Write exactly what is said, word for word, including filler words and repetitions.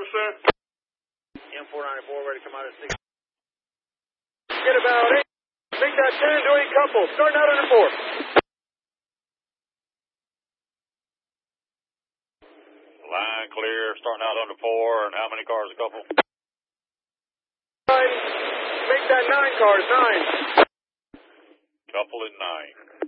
sir. M four ninety-four ready to come out at six. Get about eight. Make that ten to eight couple. Starting out under four. Line clear, starting out under four, and how many cars a couple? Nine. Make that nine cars, nine. Couple and nine.